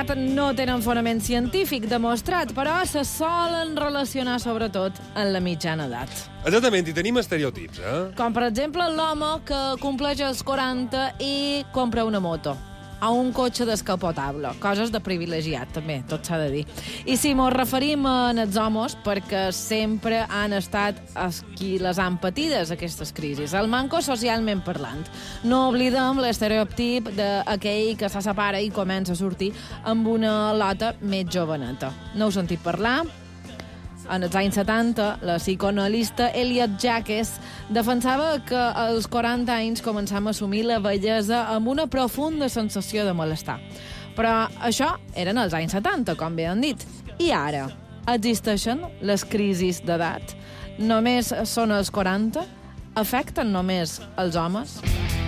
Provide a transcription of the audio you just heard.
veritat no tenen fonament científic demostrat, però se solen relacionar sobretot amb la mitjana edat. Exactament, i tenim estereotips, Com, per exemple, l'home que compleix els 40 i compra una moto a un cotxe descapotable. Coses de privilegiat, també, tot s'ha de dir. I si mos referim als homes, perquè sempre han estat els qui les han patides, aquestes crisis. El manco socialment parlant. No oblidem l'estereotip d'aquell que se separa i comença a sortir amb una lota més joveneta. No heu sentit parlar? En els anys 70, la psicoanalista Elliot Jacques defensava que als 40 anys començam a assumir la bellesa amb una profunda sensació de malestar. Però això eren els anys 70, com bé han dit. I ara, existeixen les crisis d'edat? Només són els 40? Afecten només els homes?